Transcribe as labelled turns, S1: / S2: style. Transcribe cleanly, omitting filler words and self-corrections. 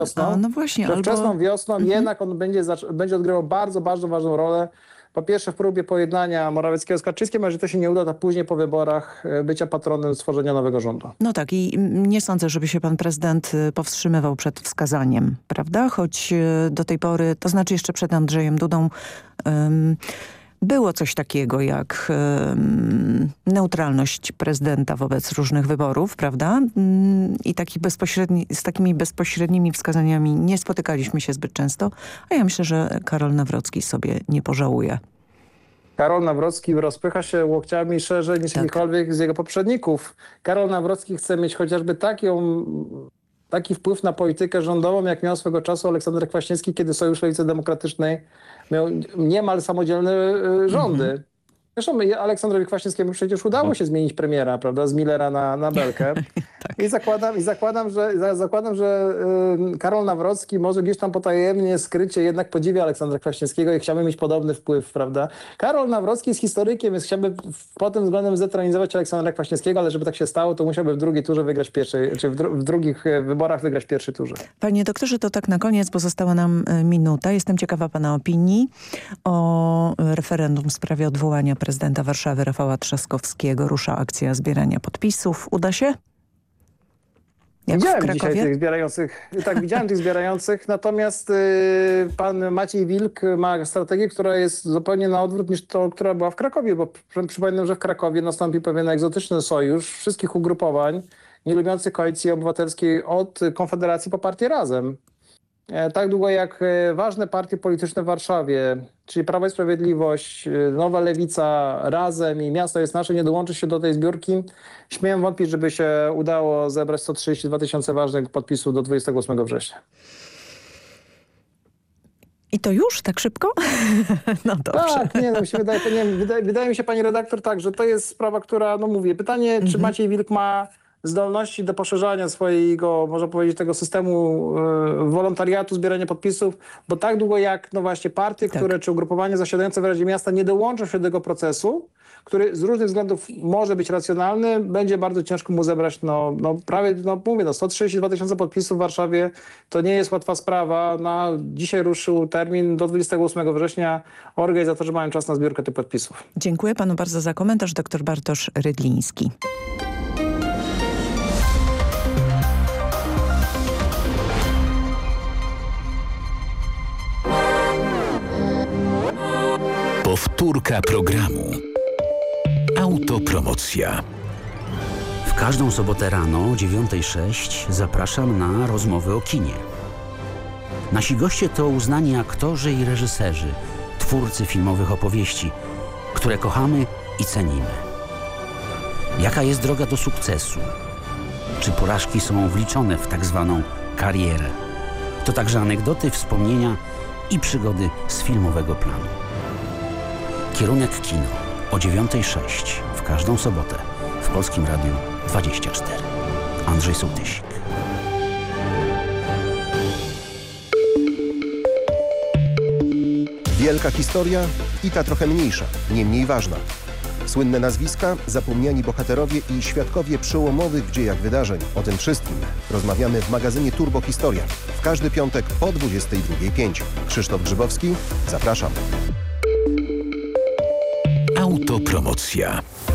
S1: wiosną,
S2: no właśnie,
S1: że wczesną wiosną jednak on będzie odgrywał bardzo, bardzo ważną rolę. Po pierwsze w próbie pojednania Morawieckiego z Kaczyńskim, a jeżeli to się nie uda, to później po wyborach bycia patronem stworzenia nowego rządu.
S2: No tak i nie sądzę, żeby się pan prezydent powstrzymywał przed wskazaniem, prawda? Choć do tej pory, to znaczy jeszcze przed Andrzejem Dudą, było coś takiego jak neutralność prezydenta wobec różnych wyborów, prawda? I z takimi bezpośrednimi wskazaniami nie spotykaliśmy się zbyt często, a ja myślę, że Karol Nawrocki sobie nie pożałuje.
S1: Karol Nawrocki rozpycha się łokciami szerzej niż jakikolwiek z jego poprzedników. Karol Nawrocki chce mieć chociażby taki wpływ na politykę rządową, jak miał swego czasu Aleksander Kwaśniewski, kiedy Sojusz Lewicy Demokratycznej miał niemal samodzielne rządy. Zresztą Aleksandrowi Kwaśniewskiemu przecież udało się zmienić premiera, prawda, z Millera na Belkę.
S2: Tak.
S1: I zakładam, że Karol Nawrocki może gdzieś tam potajemnie, skrycie jednak podziwia Aleksandra Kwaśniewskiego i chciałby mieć podobny wpływ, prawda. Karol Nawrocki jest historykiem, więc chciałby pod tym względem zdetronizować Aleksandra Kwaśniewskiego, ale żeby tak się stało, to musiałby w drugiej turze wygrać pierwszy, czy w drugich wyborach wygrać pierwszy turze.
S2: Panie doktorze, to tak na koniec, bo została nam minuta. Jestem ciekawa pana opinii o referendum w sprawie odwołania prezydenta Warszawy Rafała Trzaskowskiego. Rusza akcja zbierania podpisów. Uda się? Jak
S1: widziałem
S2: w Krakowie?
S1: dzisiaj tych zbierających, tak, widziałem tych zbierających, natomiast pan Maciej Wilk ma strategię, która jest zupełnie na odwrót niż to, która była w Krakowie, bo przypominam, że w Krakowie nastąpi pewien egzotyczny sojusz wszystkich ugrupowań nie lubiących Koalicji Obywatelskiej od Konfederacji po partię Razem. Tak długo jak ważne partie polityczne w Warszawie, czyli Prawo i Sprawiedliwość, Nowa Lewica, Razem i Miasto jest Nasze nie dołączy się do tej zbiórki, śmiem wątpić, żeby się udało zebrać 132 000 ważnych podpisów do 28 września.
S2: I to już? Tak szybko? No dobrze.
S1: Tak, nie, no, wydaje mi się, pani redaktor, tak, że to jest sprawa, która, no mówię, pytanie, czy Maciej Wilk ma zdolności do poszerzania swojego, można powiedzieć, tego systemu wolontariatu, zbierania podpisów, bo tak długo jak, no właśnie, partie, które, czy ugrupowania zasiadające w Radzie Miasta nie dołączą się do tego procesu, który z różnych względów może być racjonalny, będzie bardzo ciężko mu zebrać, prawie 132 000 podpisów w Warszawie. To nie jest łatwa sprawa. Dzisiaj ruszył termin do 28 września. Organizatorzy mają czas na zbiórkę tych podpisów.
S2: Dziękuję panu bardzo za komentarz. Dr Bartosz Rydliński.
S3: Powtórka programu. Autopromocja.
S4: W każdą sobotę rano o 9:06 zapraszam na rozmowy o kinie. Nasi goście to uznani aktorzy i reżyserzy, twórcy filmowych opowieści, które kochamy i cenimy. Jaka jest droga do sukcesu? Czy porażki są wliczone w tak zwaną karierę? To także anegdoty, wspomnienia i przygody z filmowego planu. Kierunek kino o 9:06 w każdą sobotę w Polskim Radiu 24. Andrzej Sołtysik.
S5: Wielka historia i ta trochę mniejsza, nie mniej ważna. Słynne nazwiska, zapomniani bohaterowie i świadkowie przełomowych w dziejach wydarzeń. O tym wszystkim rozmawiamy w magazynie Turbo Historia. W każdy piątek po 22:05. Krzysztof Grzybowski, zapraszam.
S3: Autopromocja.